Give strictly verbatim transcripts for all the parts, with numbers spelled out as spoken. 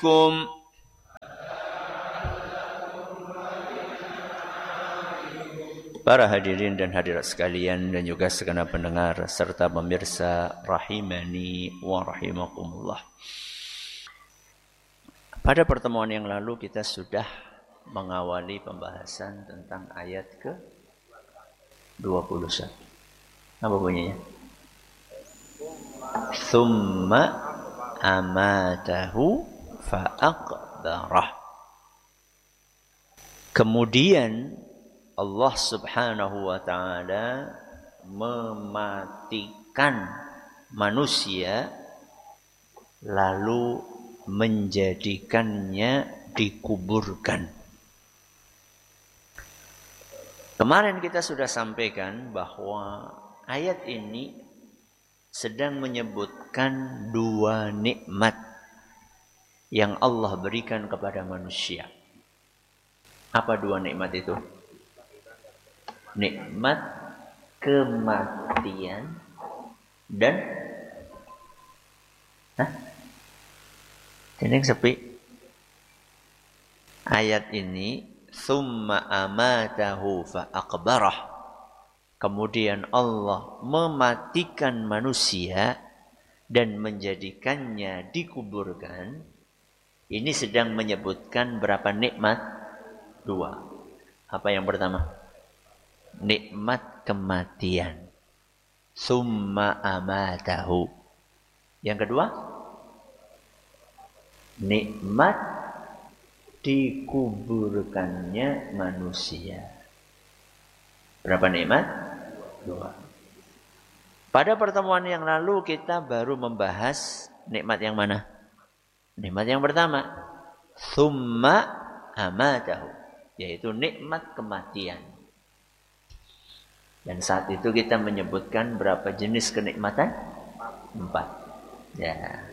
Kum. Para hadirin dan hadirat sekalian dan juga segenap pendengar serta pemirsa rahimani wa rahimakumullah. Pada pertemuan yang lalu kita sudah mengawali pembahasan tentang ayat ke dua puluh satu. Apa bunyinya? Tsumma amatahu fa'aqbarah. Kemudian Allah Subhanahu wa ta'ala mematikan manusia lalu menjadikannya dikuburkan. Kemarin kita sudah sampaikan bahwa ayat ini sedang menyebutkan dua nikmat yang Allah berikan kepada manusia. Apa dua nikmat itu? Nikmat kematian dan Hah? Ini yang sepi. Ayat ini summa amatahu fa'aqbarah. Kemudian Allah mematikan manusia dan menjadikannya dikuburkan. Ini sedang menyebutkan berapa nikmat? Dua. Apa yang pertama? Nikmat kematian. Summa amatahu. Yang kedua, nikmat dikuburkannya manusia. Berapa nikmat? Dua. Pada pertemuan yang lalu kita baru membahas nikmat yang mana? Nikmat yang pertama. Summa amatahu. Yaitu nikmat kematian. Dan saat itu kita menyebutkan berapa jenis kenikmatan? Empat. Ya.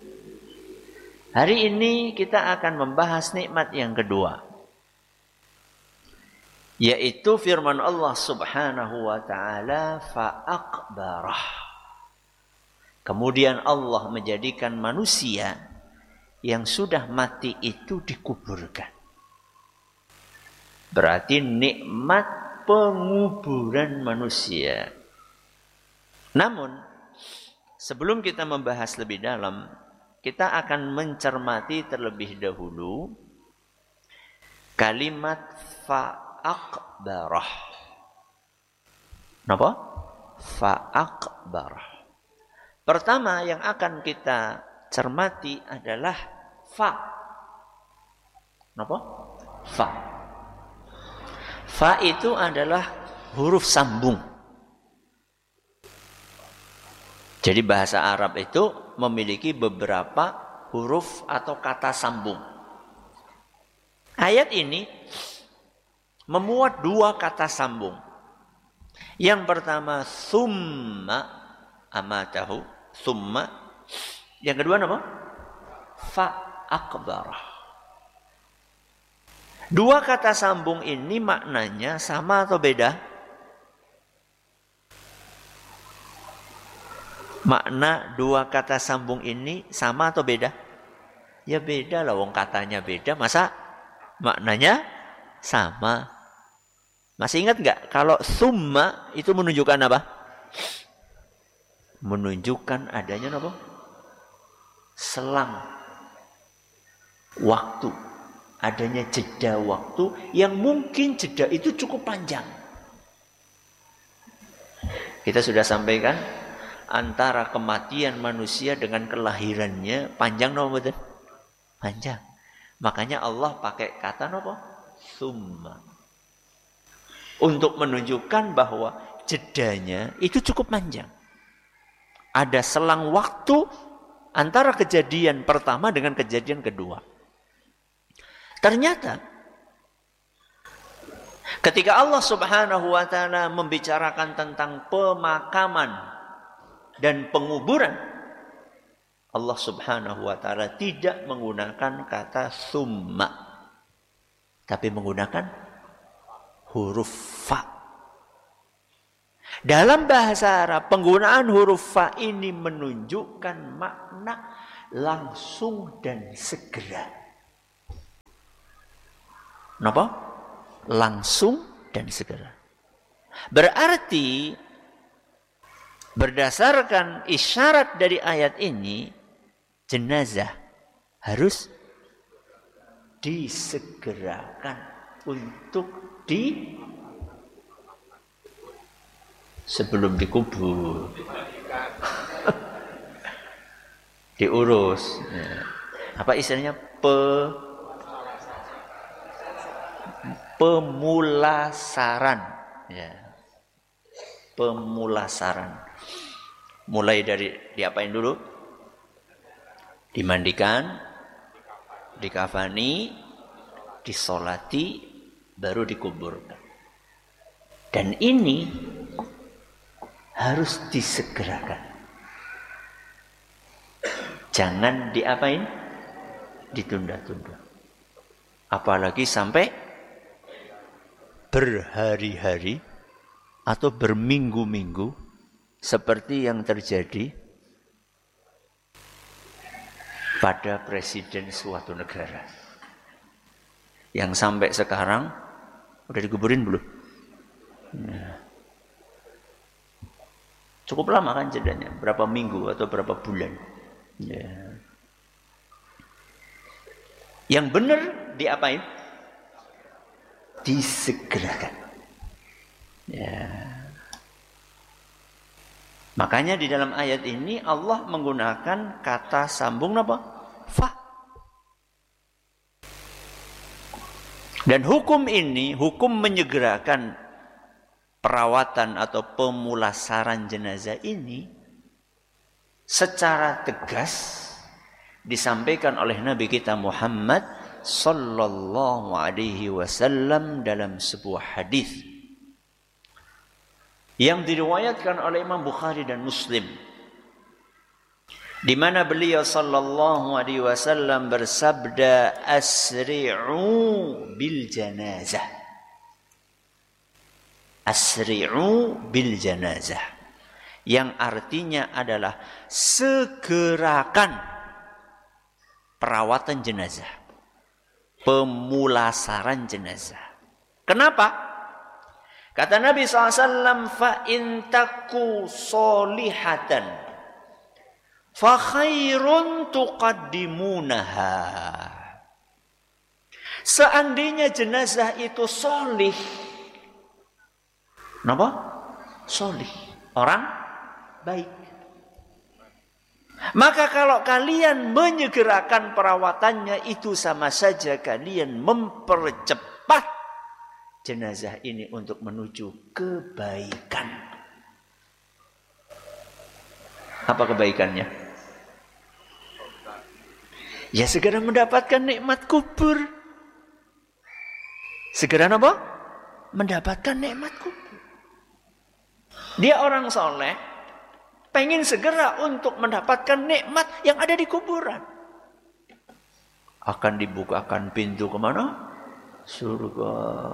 Hari ini kita akan membahas nikmat yang kedua. Yaitu firman Allah Subhanahu wa ta'ala fa'aqbarah. Kemudian Allah menjadikan manusia yang sudah mati itu dikuburkan. Berarti nikmat penguburan manusia. Namun, sebelum kita membahas lebih dalam, kita akan mencermati terlebih dahulu kalimat fa'aqbarah. Kenapa? Fa'aqbarah. Pertama yang akan kita cermati adalah fa. Kenapa? Fa. Fa itu adalah huruf sambung. Jadi bahasa Arab itu memiliki beberapa huruf atau kata sambung. Ayat ini memuat dua kata sambung. Yang pertama summa amatahu, summa. Yang kedua apa? Fa'aqbarah. Dua kata sambung ini maknanya sama atau beda? Makna dua kata sambung ini sama atau beda? Ya beda lah, wong katanya beda, masa maknanya sama? Masih ingat nggak kalau summa itu menunjukkan apa? Menunjukkan adanya apa? Selang waktu. Adanya jeda waktu yang mungkin jeda itu cukup panjang. Kita sudah sampaikan antara kematian manusia dengan kelahirannya panjang no betul? Panjang. Makanya Allah pakai kata apa? Summa. Untuk menunjukkan bahwa jedanya itu cukup panjang. Ada selang waktu antara kejadian pertama dengan kejadian kedua. Ternyata ketika Allah Subhanahu wa ta'ala membicarakan tentang pemakaman dan penguburan, Allah Subhanahu wa ta'ala tidak menggunakan kata summa, tapi menggunakan huruf fa. Dalam bahasa Arab, penggunaan huruf fa ini menunjukkan makna langsung dan segera. Napa? Langsung dan segera. Berarti berdasarkan isyarat dari ayat ini, jenazah harus disegerakan untuk di sebelum dikubur. Diurus. Apa istilahnya? Pe pemulasaran. Ya. Pemulasaran. Mulai dari diapain dulu? Dimandikan, dikafani, disolati, baru dikuburkan. Dan ini harus disegerakan. Jangan diapain? Ditunda-tunda. Apalagi sampai berhari-hari atau berminggu-minggu seperti yang terjadi pada presiden suatu negara. Yang sampai sekarang udah dikuburin belum? Nah. Cukup lama kan jedanya, berapa minggu atau berapa bulan. Ya. Yang benar diapain? Disegerakan. Ya. Makanya di dalam ayat ini Allah menggunakan kata sambung apa? Fa. Dan hukum ini, hukum menyegerakan perawatan atau pemulasaran jenazah ini secara tegas disampaikan oleh Nabi kita Muhammad sallallahu alaihi wasallam dalam sebuah hadis yang diriwayatkan oleh Imam Bukhari dan Muslim, di mana beliau sallallahu alaihi wasallam bersabda, asri'u bil janazah. Asri'u bil janazah, yang artinya adalah segerakan perawatan jenazah, pemulasaran jenazah. Kenapa? Kata Nabi shallallahu alaihi wasallam, fa in taku solihatan fa khairun tuqaddimunaha. Seandainya jenazah itu solih, kenapa? Solih, orang baik. Maka kalau kalian menyegerakan perawatannya, itu sama saja kalian mempercepat jenazah ini untuk menuju kebaikan. Apa kebaikannya? Ya segera mendapatkan nikmat kubur. Segera apa? Mendapatkan nikmat kubur. Dia orang soleh, pengen segera untuk mendapatkan nikmat yang ada di kuburan. Akan dibukakan pintu kemana? Surga.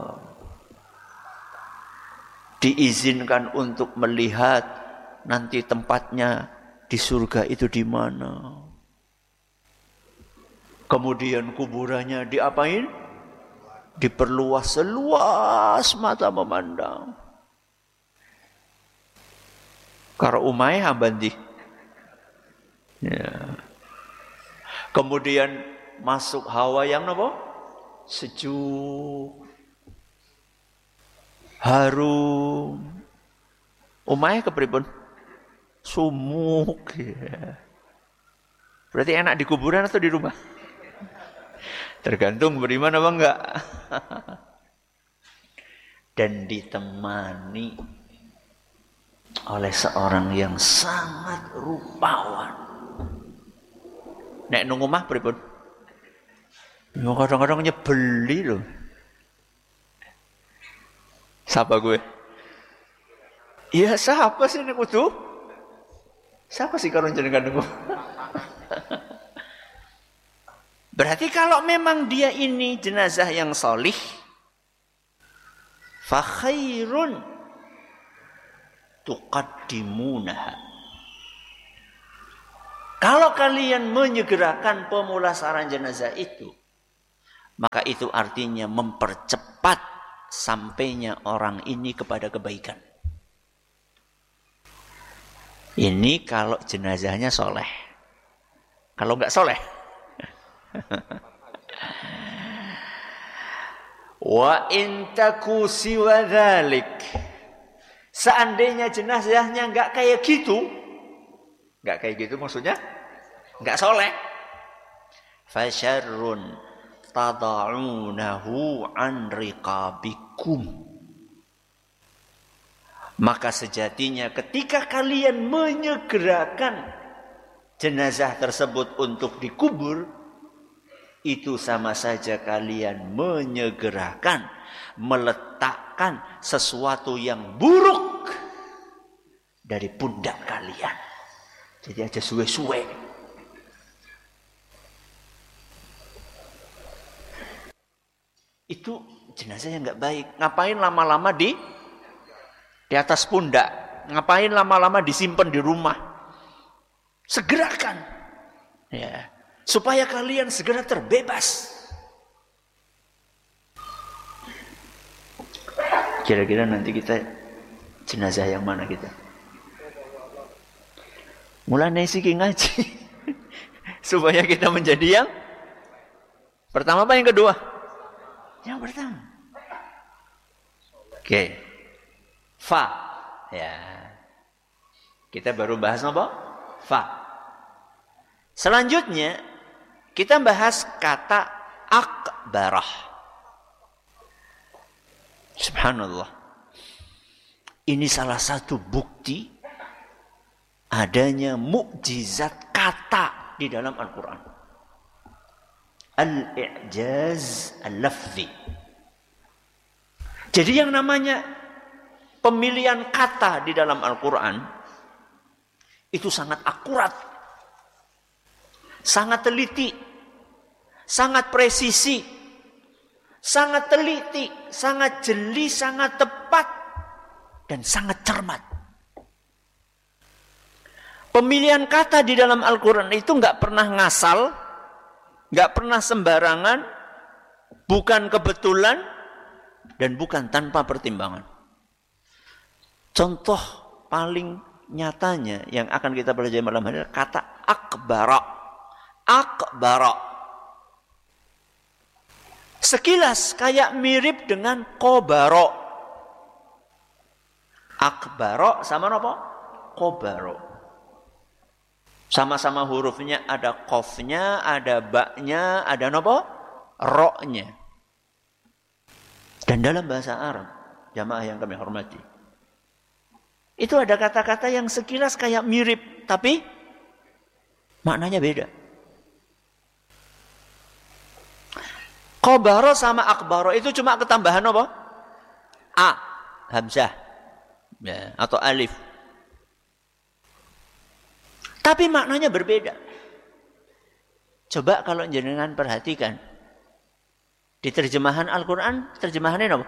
Diizinkan untuk melihat nanti tempatnya di surga itu di mana. Kemudian kuburannya diapain? Diperluas seluas mata memandang. Karo umai hambandi. Ya. Kemudian masuk hawa yang apa? Sejuk. Harum. Umai kepripun? Sumuk. Ya. Berarti enak di kuburan atau di rumah? Tergantung beriman apa enggak. Dan ditemani oleh seorang yang sangat rupawan. Nek nang omah pripun? Ya kadang-kadang nyebeli loh. Siapa gue? Iya siapa sih ini kudu? Siapa sih karo jenengan niku? Berarti kalau memang dia ini jenazah yang solih, fa khairun tuqaddimunaha. Kalau kalian menyegerakan pemulasaran jenazah itu, maka itu artinya mempercepat sampainya orang ini kepada kebaikan. Ini kalau jenazahnya soleh. Kalau nggak soleh, wa in taku siwa dzalik. Seandainya jenazahnya nggak kayak gitu, nggak kayak gitu maksudnya nggak soleh, fasyarrun tada'unahu an riqabikum. Maka sejatinya ketika kalian menyegerakan jenazah tersebut untuk dikubur, itu sama saja kalian menyegerakan, meletakkan sesuatu yang buruk dari pundak kalian. Jadi aja suwe-suwe. Itu jenazah yang nggak baik. Ngapain lama-lama di di atas pundak? Ngapain lama-lama disimpan di rumah? Segerakan, ya, supaya kalian segera terbebas. Kira-kira nanti kita jenazah yang mana kita? Mulai siki ngaji supaya kita menjadi yang pertama apa yang kedua? Yang pertama. Oke. Okay. Fa. Ya. Kita baru bahas apa? Fa. Selanjutnya kita bahas kata akbarah. Subhanallah. Ini salah satu bukti adanya mukjizat kata di dalam Al-Quran. Al-i'jaz al-lafzi. Jadi yang namanya pemilihan kata di dalam Al-Quran itu sangat akurat, sangat teliti, sangat presisi, sangat teliti, sangat jeli, sangat tepat, dan sangat cermat. Pemilihan kata di dalam Al-Quran itu nggak pernah ngasal, nggak pernah sembarangan, bukan kebetulan, dan bukan tanpa pertimbangan. Contoh paling nyatanya yang akan kita pelajari malam hari adalah kata akbara. Akbara. Sekilas kayak mirip dengan kobaro. Akbaro sama apa? Kobaro. Sama-sama hurufnya ada qafnya, ada baknya, ada apa? Roknya. Dan dalam bahasa Arab, jamaah yang kami hormati, itu ada kata-kata yang sekilas kayak mirip, tapi maknanya beda. Kobaro sama akbaro itu cuma ketambahan apa? A, hamzah, ya, atau alif. Tapi maknanya berbeda. Coba kalau jenengan perhatikan. Di terjemahan Al-Quran, terjemahannya apa?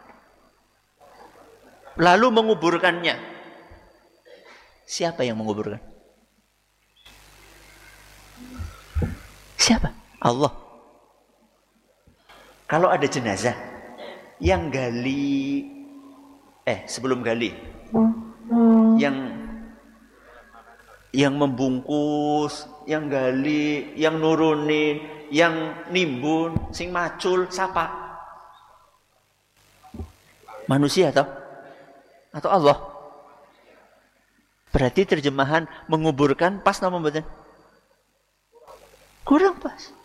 Lalu menguburkannya. Siapa yang menguburkan? Siapa? Allah. Kalau ada jenazah yang gali, eh sebelum gali, yang yang membungkus, yang gali, yang nurunin, yang nimbun, sing macul, siapa? Manusia atau atau Allah? Berarti terjemahan menguburkan pas nama mboten? Kurang pas.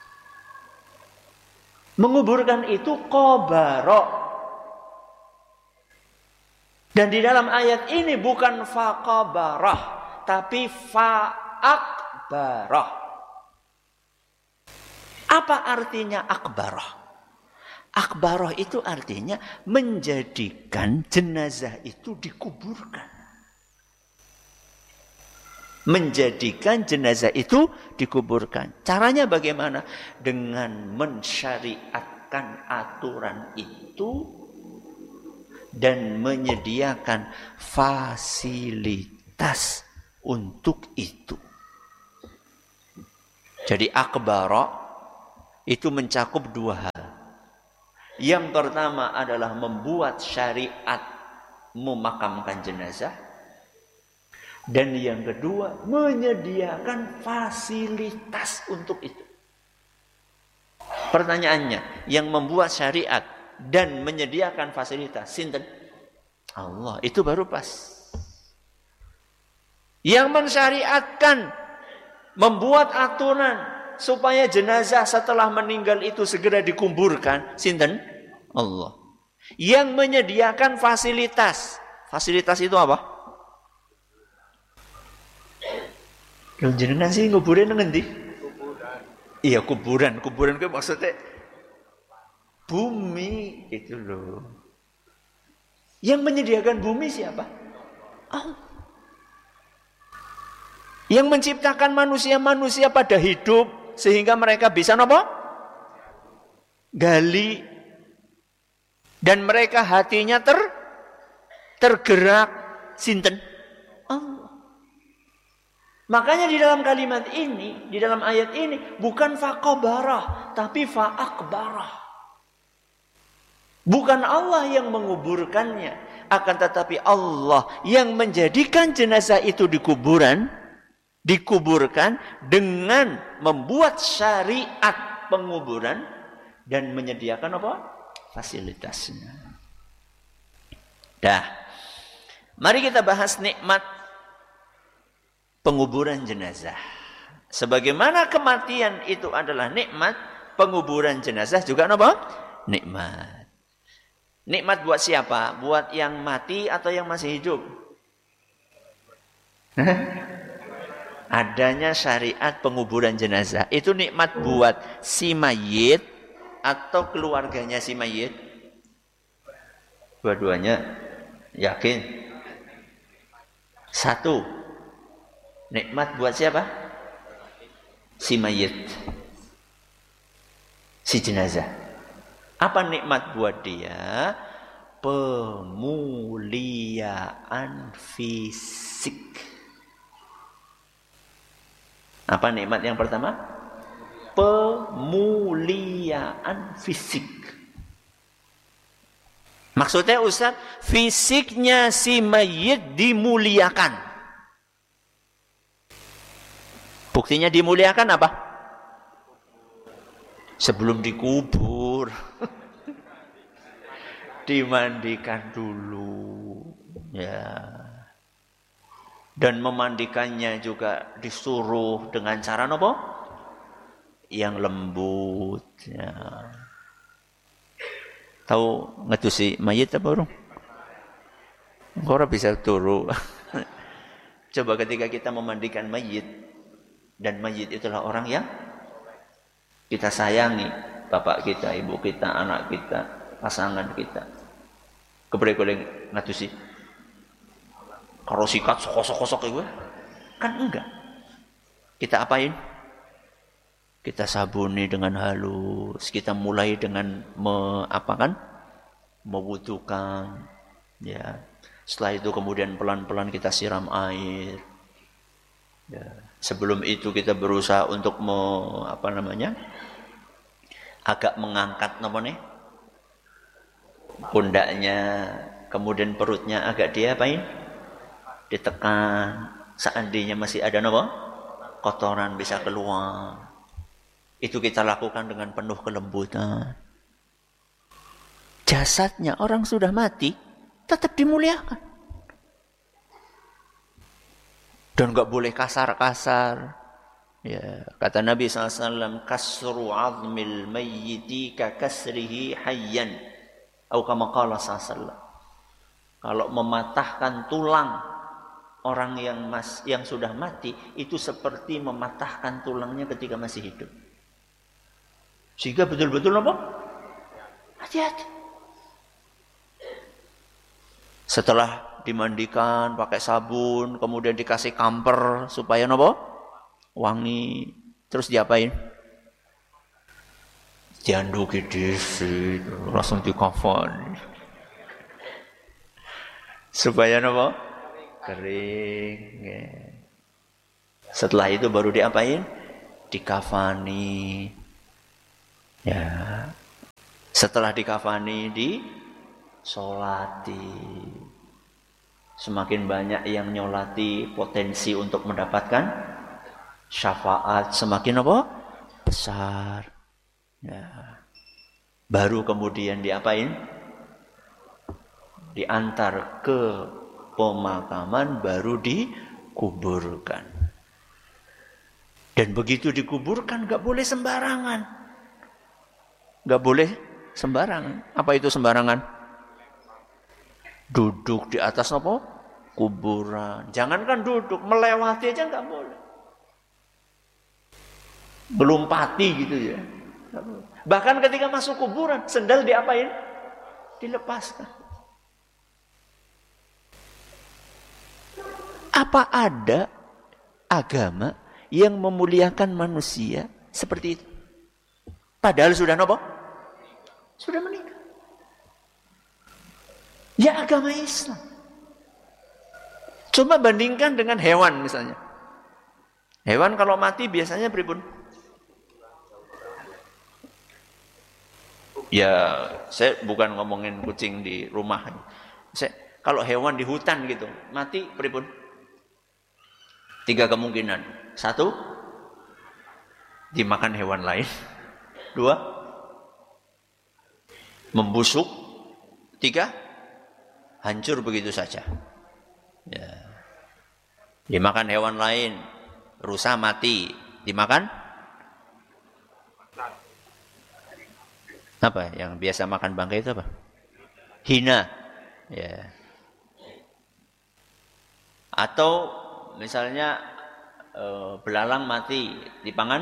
Menguburkan itu kobaro. Dan di dalam ayat ini bukan faqabarah, tapi fa'akbarah. Apa artinya akbarah? Akbarah itu artinya menjadikan jenazah itu dikuburkan. Menjadikan jenazah itu dikuburkan. Caranya bagaimana? Dengan mensyariatkan aturan itu dan menyediakan fasilitas untuk itu. Jadi akbara itu mencakup dua hal. Yang pertama adalah membuat syariat memakamkan jenazah. Dan yang kedua, menyediakan fasilitas untuk itu. Pertanyaannya, yang membuat syariat dan menyediakan fasilitas, sinten? Allah. Itu baru pas. Yang mensyariatkan, membuat aturan supaya jenazah setelah meninggal itu segera dikuburkan, sinten? Allah. Yang menyediakan fasilitas. Fasilitas itu apa? Lho jenengan sih kuburan ngendi? Kuburan. Iya kuburan, kuburan itu maksudnya bumi itu loh. Yang menyediakan bumi siapa? Allah. Yang menciptakan manusia-manusia pada hidup sehingga mereka bisa apa? Gali dan mereka hatinya ter tergerak, sinten? Allah. Makanya di dalam kalimat ini, di dalam ayat ini bukan faqabarah, tapi fa'akbarah. Bukan Allah yang menguburkannya, akan tetapi Allah yang menjadikan jenazah itu di kuburan, dikuburkan dengan membuat syariat penguburan dan menyediakan apa? Fasilitasnya. Dah. Mari kita bahas nikmat penguburan jenazah. Sebagaimana kematian itu adalah nikmat, penguburan jenazah juga apa? Nikmat. Nikmat buat siapa? Buat yang mati atau yang masih hidup? Adanya syariat penguburan jenazah. Itu nikmat buat si mayit atau keluarganya si mayit? Dua-duanya. Yakin? Satu. Nikmat buat siapa? Si mayit. Si jenazah. Apa nikmat buat dia? Pemuliaan fisik. Apa nikmat yang pertama? Pemuliaan fisik. Maksudnya Ustaz, fisiknya si mayit dimuliakan. Buktinya dimuliakan apa? Sebelum dikubur. Dimandikan dulu. Ya. Dan memandikannya juga disuruh dengan cara apa? Yang lembut. Ya. Tahu ngetusi mayit apa orang? Orang bisa turu. Coba ketika kita memandikan mayit. Dan mayit itulah orang yang kita sayangi. Bapak kita, ibu kita, anak kita, pasangan kita. Kebre-kebre ngatusi. Kalau sikat sokok-sokok itu kan enggak. Kita apain? Kita sabuni dengan halus. Kita mulai dengan me, apa kan? Mewudukan. Ya. Setelah itu kemudian pelan-pelan kita siram air. Ya. Sebelum itu kita berusaha untuk me, apa namanya? Agak mengangkat apa nih? Pundaknya, kemudian perutnya agak diapain? Ditekan. Seandainya masih ada apa? Kotoran bisa keluar. Itu kita lakukan dengan penuh kelembutan. Jasadnya orang sudah mati tetap dimuliakan. Dan enggak boleh kasar-kasar. Ya, kata Nabi sallallahu alaihi wasallam, kasru 'azmil mayyiti ka kasrihi hayyan. Atau kama qala sallallahu alaihi wasallam. Kalau mematahkan tulang orang yang mas, yang sudah mati itu seperti mematahkan tulangnya ketika masih hidup. Sehingga betul-betul apa? Hati-hati. Setelah dimandikan pakai sabun, kemudian dikasih kamper supaya apa? Wangi. Terus diapain? Dianduki disi, langsung dikafan. Supaya apa? Kering. Setelah itu baru diapain? dikafani. Ya. Setelah dikafani, disolati. Semakin banyak yang nyolati, potensi untuk mendapatkan syafaat semakin apa? Besar. Ya. Baru kemudian diapain? Diantar ke pemakaman, baru dikuburkan. Dan begitu dikuburkan gak boleh sembarangan. Gak boleh sembarangan. Apa itu sembarangan? Duduk di atas apa? Kuburan. Jangankan duduk, melewati aja gak boleh. Melompati gitu ya. Bahkan ketika masuk kuburan, sendal diapain? Dilepaskan. Apa ada agama yang memuliakan manusia seperti itu? Padahal sudah nopo? Sudah meninggal. Ya agama Islam. Coba bandingkan dengan hewan misalnya. Hewan kalau mati biasanya pripun? Ya, saya bukan ngomongin kucing di rumah. Saya, kalau hewan di hutan gitu, mati pripun? Tiga kemungkinan. Satu, dimakan hewan lain. Dua, membusuk. Tiga, hancur begitu saja. Ya. Dimakan hewan lain, rusa mati. Dimakan? Apa yang biasa makan bangkai itu apa? Hina. Ya. Atau misalnya e, belalang mati dipangan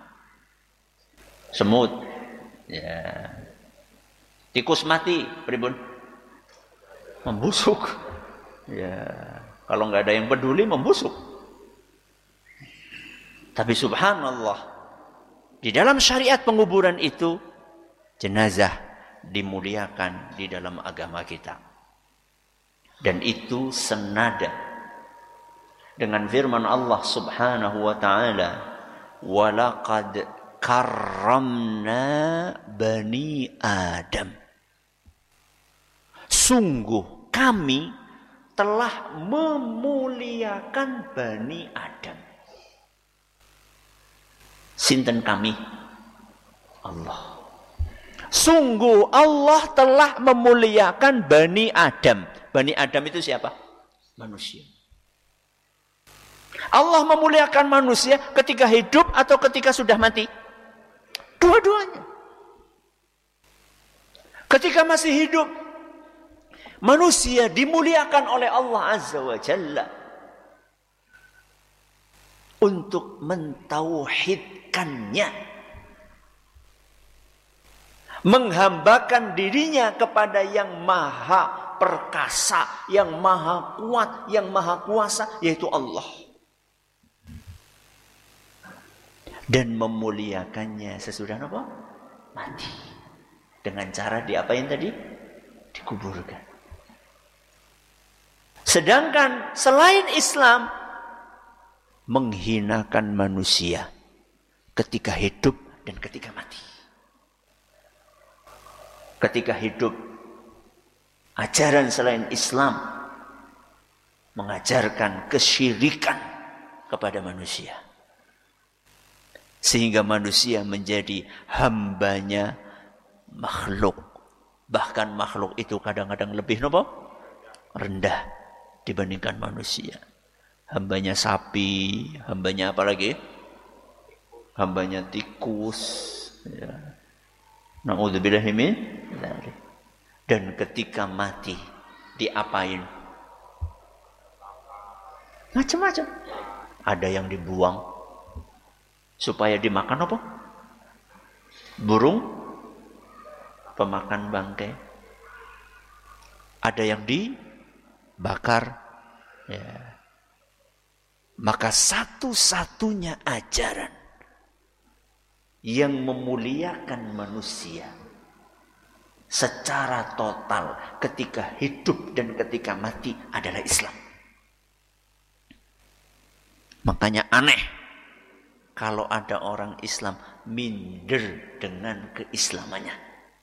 semut. Ya. Tikus mati, pripun? Membusuk. Ya. Kalau nggak ada yang peduli, membusuk. Tapi subhanallah, di dalam syariat penguburan itu jenazah dimuliakan di dalam agama kita. Dan itu senada dengan firman Allah Subhanahu wa taala, "Walaqad karramna bani Adam." Sungguh kami telah memuliakan Bani Adam. Sinten kami? Allah. Sungguh Allah telah memuliakan Bani Adam. Bani Adam itu siapa? Manusia. Allah memuliakan manusia ketika hidup atau ketika sudah mati? Dua-duanya. Ketika masih hidup, manusia dimuliakan oleh Allah Azza wa Jalla untuk mentauhidkannya, menghambakan dirinya kepada yang maha perkasa, yang maha kuat, yang maha kuasa, yaitu Allah. Dan memuliakannya sesudah apa? Mati. Dengan cara diapain tadi? Dikuburkan. Sedangkan selain Islam menghinakan manusia ketika hidup dan ketika mati. Ketika hidup, ajaran selain Islam mengajarkan kesyirikan kepada manusia. Sehingga manusia menjadi hambanya makhluk. Bahkan makhluk itu kadang-kadang lebih nopo? Rendah dibandingkan manusia. Hambanya sapi, hambanya apa lagi? Hambanya tikus. Ya. Na'udzubillahi min dzalik. Dan ketika mati diapain? Macam-macam. Ada yang dibuang supaya dimakan apa? Burung pemakan bangkai. Ada yang dibakar. Ya. Maka satu-satunya ajaran yang memuliakan manusia secara total ketika hidup dan ketika mati adalah Islam. Makanya aneh kalau ada orang Islam minder dengan keislamannya.